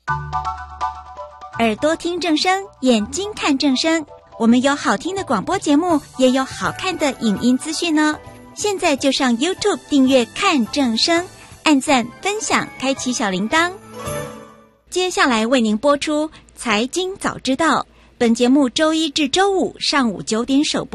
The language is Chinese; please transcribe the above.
耳朵听正声，眼睛看正声。我们有好听的广播节目，也有好看的影音资讯哦。现在就上 YouTube 订阅看正声，按赞分享，开启小铃铛。接下来为您播出财经早知道，本节目周一至周五上午9点首播。